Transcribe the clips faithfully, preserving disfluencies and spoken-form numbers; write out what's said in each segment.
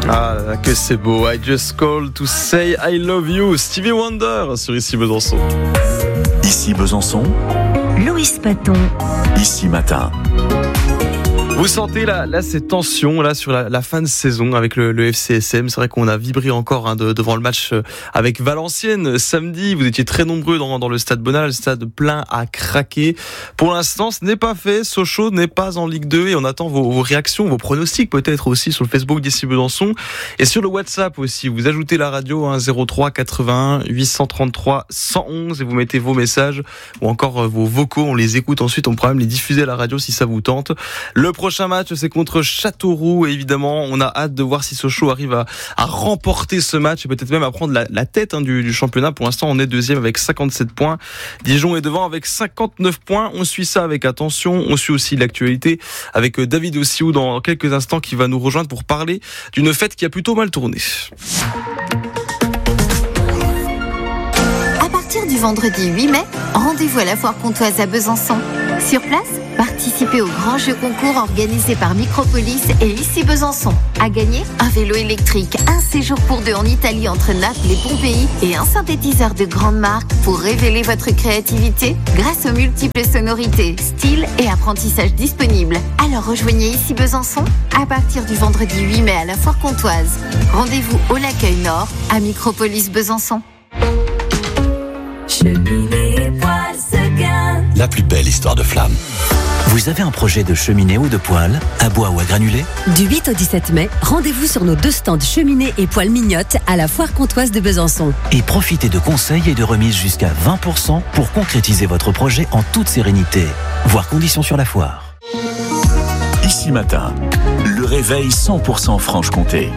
Ah là là, que c'est beau. I just called to say I love you. Stevie Wonder sur Ici Besançon. Ici Besançon. Loïs Paton. Ici Matin. Vous sentez là, là ces tensions là sur la, la fin de saison avec le, le F C S M. C'est vrai qu'on a vibré encore hein, de, devant le match avec Valenciennes samedi. Vous étiez très nombreux dans, dans le stade Bonal, le stade plein à craquer. Pour l'instant, ce n'est pas fait. Sochaux n'est pas en Ligue deux et on attend vos, vos réactions, vos pronostics peut-être aussi sur le Facebook d'Ici Besançon et sur le WhatsApp aussi. Vous ajoutez la radio hein, zéro trois quatre-vingt-un huit cent trente-trois cent onze et vous mettez vos messages ou encore euh, vos vocaux. On les écoute ensuite. On pourra même les diffuser à la radio si ça vous tente. Le prochain match, c'est contre Châteauroux et évidemment, on a hâte de voir si Sochaux arrive à, à remporter ce match et peut-être même à prendre la, la tête hein, du, du championnat. Pour l'instant, on est deuxième avec cinquante-sept points. Dijon est devant avec cinquante-neuf points. On suit ça avec attention. On suit aussi l'actualité avec David Ossiou dans quelques instants qui va nous rejoindre pour parler d'une fête qui a plutôt mal tourné. À partir du vendredi huit mai, rendez-vous à la Foire Pontoise à Besançon. Sur place, participez au grand jeu concours organisé par Micropolis et Ici Besançon. À gagner, un vélo électrique, un séjour pour deux en Italie entre Naples et Pompéi et un synthétiseur de grande marque pour révéler votre créativité grâce aux multiples sonorités, styles et apprentissages disponibles. Alors rejoignez Ici Besançon à partir du vendredi huit mai à la Foire Pontoise. Rendez-vous au L'Accueil Nord à Micropolis Besançon. Cheminée Poêle Seguin. La plus belle histoire de flamme. Vous avez un projet de cheminée ou de poêle, à bois ou à granulés ? Du huit au dix-sept mai, rendez-vous sur nos deux stands cheminées et poêles mignottes à la Foire Pontoise de Besançon. Et profitez de conseils et de remises jusqu'à vingt pour cent pour concrétiser votre projet en toute sérénité. Voir conditions sur la foire. Ici Matin, le réveil cent pour cent Franche-Comté.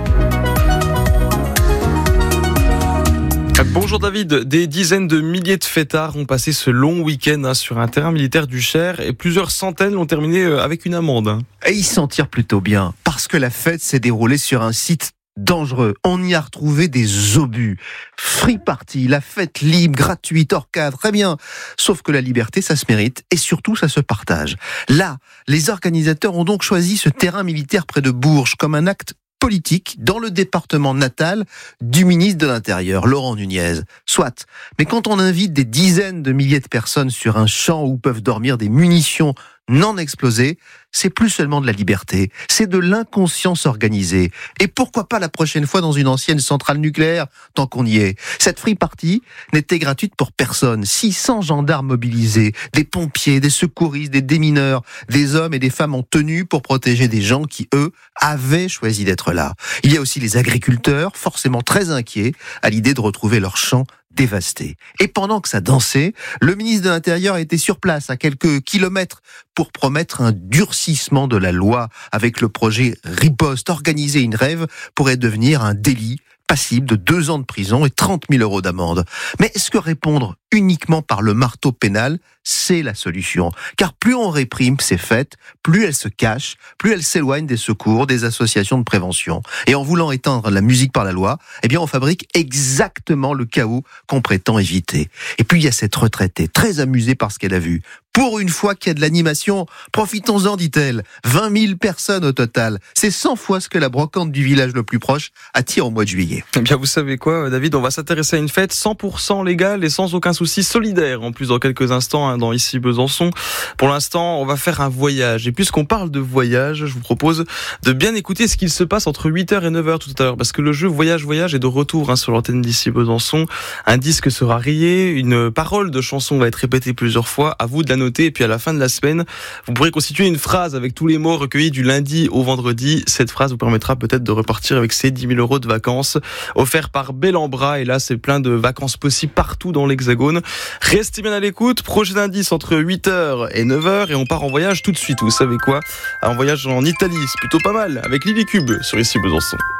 Bonjour David, des dizaines de milliers de fêtards ont passé ce long week-end hein, sur un terrain militaire du Cher et plusieurs centaines l'ont terminé avec une amende. Et ils s'en tirent plutôt bien, parce que la fête s'est déroulée sur un site dangereux. On y a retrouvé des obus. Free party, la fête libre, gratuite, hors cadre, très bien. Sauf que la liberté, ça se mérite et surtout, ça se partage. Là, les organisateurs ont donc choisi ce terrain militaire près de Bourges comme un acte politique dans le département natal du ministre de l'Intérieur, Laurent Nunez. Soit. Mais quand on invite des dizaines de milliers de personnes sur un champ où peuvent dormir des munitions non explosées, c'est plus seulement de la liberté, c'est de l'inconscience organisée. Et pourquoi pas la prochaine fois dans une ancienne centrale nucléaire, tant qu'on y est. Cette free party n'était gratuite pour personne. six cents gendarmes mobilisés, des pompiers, des secouristes, des démineurs, des hommes et des femmes en tenue pour protéger des gens qui, eux, avaient choisi d'être là. Il y a aussi les agriculteurs, forcément très inquiets à l'idée de retrouver leurs champs dévasté. Et pendant que ça dansait, le ministre de l'Intérieur était sur place, à quelques kilomètres, pour promettre un durcissement de la loi avec le projet Riposte. Organiser une rêve pourrait devenir un délit passible de deux ans de prison et trente mille euros d'amende. Mais est-ce que répondre uniquement par le marteau pénal, c'est la solution? Car plus on réprime ces fêtes, plus elles se cachent, plus elles s'éloignent des secours, des associations de prévention. Et en voulant éteindre la musique par la loi, eh bien on fabrique exactement le chaos qu'on prétend éviter. Et puis il y a cette retraitée, très amusée par ce qu'elle a vu. Pour une fois qu'il y a de l'animation, profitons-en, dit-elle. vingt mille personnes au total. C'est cent fois ce que la brocante du village le plus proche attire au mois de juillet. Eh bien, vous savez quoi, David, on va s'intéresser à une fête cent pour cent légale et sans aucun souci solidaire. En plus, dans quelques instants, hein, dans Ici Besançon. Pour l'instant, on va faire un voyage. Et puisqu'on parle de voyage, je vous propose de bien écouter ce qu'il se passe entre huit heures et neuf heures tout à l'heure. Parce que le jeu Voyage, Voyage est de retour hein, sur l'antenne d'Ici Besançon. Un disque sera rayé, une parole de chanson va être répétée plusieurs fois. À vous de la noter. Et puis à la fin de la semaine, vous pourrez constituer une phrase avec tous les mots recueillis du lundi au vendredi. Cette phrase vous permettra peut-être de repartir avec ces dix mille euros de vacances offerts par Bellambra. Et là, c'est plein de vacances possibles partout dans l'Hexagone. Restez bien à l'écoute. Prochain indice entre huit heures et neuf heures. Et on part en voyage tout de suite. Vous savez quoi? En voyage en Italie, c'est plutôt pas mal. Avec Lily Cube sur Ici Besançon.